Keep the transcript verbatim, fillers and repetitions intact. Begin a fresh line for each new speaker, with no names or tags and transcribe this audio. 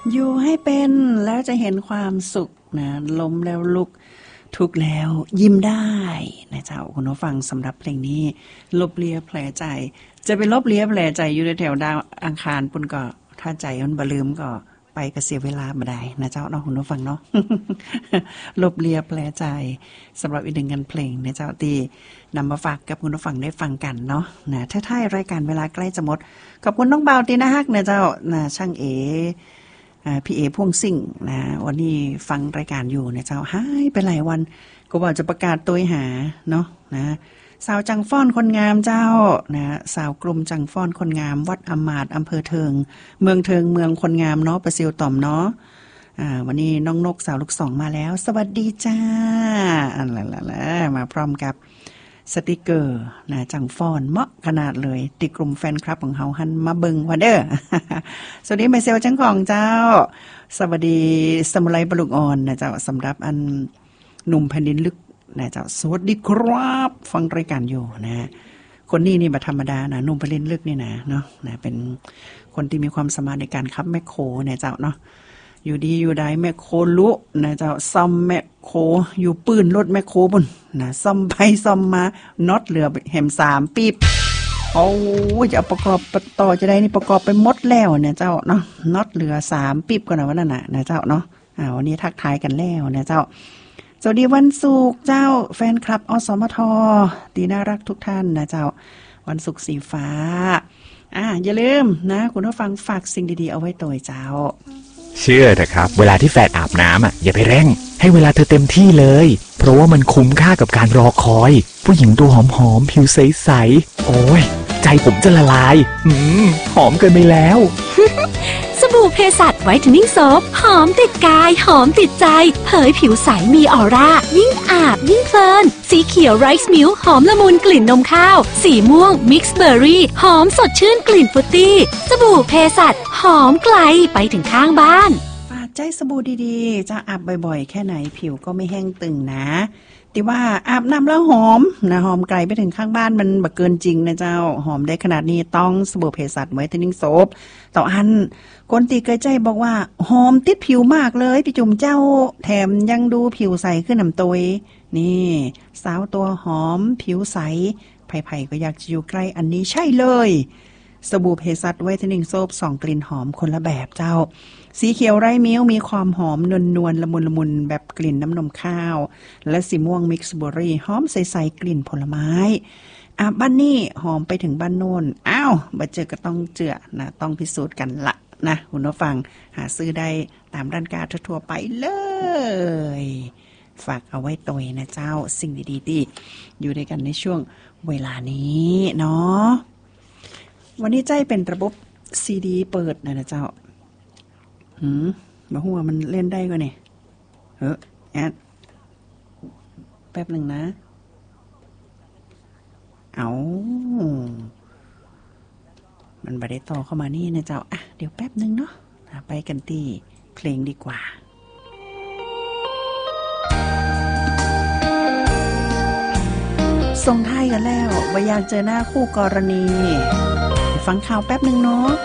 อยู่ให้เป็นแล้วจะเห็นความสุขนะล้มแล้วลุกทุกแล้วยิ้มได้นะเจ้าคุณผู้ฟังสำหรับเพลงนี้ลบเลียแผลใจจะไปลบเลียแผลใจอยู่ในแถวดาวอังคารปุ่นก็ถ้าใจมันบ่ลืมก็ไปก็เสียเวลาบ่ได้นะเจ้าเนาะคุณผู้ฟังเนาะ ลบเลียแผลใจสำหรับอีกหนึ่งงานเพลงนะเจ้าที่นำมาฝากกับคุณผู้ฟังได้ฟังกันเนาะนะท้ายๆรายการเวลาใกล้จะหมดขอบคุณน้องเบาตีนะฮักนะเจ้านะช่างเอพี่เอพ่วงสิ่งนะวันนี้ฟังรายการอยู่เนี่ยเจ้าหายไปหลายวันก็ว่าจะประกาศตัวหาเนาะนะสาวจังฟ้อนคนงามเจ้านะสาวกลุ่มจังฟ้อนคนงามวัดอำมาตย์อำเภอเทิงเมืองเทิงเมืองคนงามเนาะประซิวต่อมเนาะอ่าวันนี้น้องนกสาวลูกสองมาแล้วสวัสดีจ้าอันละๆมาพร้อมกับสติกเกอร์นะจังฟ้อนเหมาะขนาดเลยติกลุ่มแฟนคลับของเฮาหันมาเบิงว่าเด้อ สวัสดีไมเซลจังของเจ้าสวัสดีสมุไรบลุกอ่อนนะเจ้าสำหรับอันหนุ่มแผ่นดินลึกนะเจ้าสวัสดีครับฟังรายการอยู่นะคนนี้นี่บ่ธรรมดานะหนุ่มแผ่นดินลึกนี่นะเนาะนะเป็นคนที่มีความสามารถในการขับแมคโครนะเจ้าเนาะอยู่ดีอยู่ได้แมคโครลุนะเจ้าซ่อมแมคโครอยู่ปืนรถแมคโครบุ่นนะซ่อมไปซ่อมมาน็อตเหลือแหมสามปีบโอ้ยจะประกอบต่อจะได้นี่ประกอบไปหมดแล้วเนี่ยเจ้าเนาะน็อตเหลือสามปีบก่อนนะว่านั่นน่ะนะเจ้าเนาะอ่าวันนี้ทักทายกันแล้วเนี่ยเจ้าสวัสดีวันศุกร์เจ้าแฟนคลับอสมทดีน่ารักทุกท่านนะเจ้าวันศุกร์สีฟ้าอ่าอย่าลืมนะคุณผู้ฟังฝากสิ่งดีๆเอาไว้ตัวเจ้า
เชื่อเถอะครับเวลาที่แฟนอาบน้ำอ่ะอย่าไปเร่งให้เวลาเธอเต็มที่เลยเพราะว่ามันคุ้มค่ากับการรอคอยผู้หญิงตัวหอมๆผิวใสๆโอ้ยใจผมจะละลายอืมหอมเกินไปแล้ว
สบู่เพสัชไวท์เทนนิ่งโซฟหอมติดกายหอมติดใจเผยผิวใสมีออร่ายิ่งอาบยิ่งเพลินสีเขียวไรซ์มิลค์หอมละมุนกลิ่นนมข้าวสีม่วงมิกซ์เบอร์รี่หอมสดชื่นกลิ่นฟรุตตี้สบู่เพสัชหอมไกลไปถึงข้างบ้าน
ฝากใจสบู่ดีๆจะอาบบ่อยๆแค่ไหนผิวก็ไม่แห้งตึงนะแต่ว่าอาบน้ำแล้วหอมนะหอมไกลไปถึงข้างบ้านมันบักเกินจริงนะเจ้าหอมได้ขนาดนี้ต้องสบู่เพสัชไวท์เทนนิ่งโซฟต่ออันคนตีเกยใจบอกว่าหอมติดผิวมากเลยพี่จุ่มเจ้าแถมยังดูผิวใสขึ้นน้ำตวยนี่สาวตัวหอมผิวใสไผ่ๆก็อยากจะอยู่ใกล้อันนี้ใช่เลยสบู่เพสัชไวท์เทนนิ่งโซฟสองกลิ่นหอมคนละแบบเจ้าสีเขียวไร้มิ้วมีความหอมนวลนวลละมุนละมุนแบบกลิ่นน้ำนมข้าวและสีม่วงมิกซ์เบอร์รี่หอมใสๆกลิ่นผลไม้อ่ะบ้านนี้หอมไปถึงบ้านโน่นอ้าวมาเจอก็ต้องเจือนะต้องพิสูจน์กันละนะคุณผู้ฟังหาซื้อได้ตามร้านค้าทั่วไปเลยฝากเอาไว้ตัวนะเจ้าสิ่งดีๆที่อยู่ด้วยกันในช่วงเวลานี้เนาะวันนี้ใจเป็นระบบซีดีเปิดนะนะเจ้าหืมมาหัวมันเล่นได้ก็เนี่ยเฮ้อแอดแป๊บหนึ่งนะเอามันบ่ได้ต่อเข้ามานี่นะเจ้าอ่ะเดี๋ยวแป๊บหนึ่งเนาะไปกันที่เพลงดีกว่าส่งท้ายกันแล้วบ่อยากเจอหน้าคู่กรณีฟังข่าวแป๊บหนึ่งเนาะ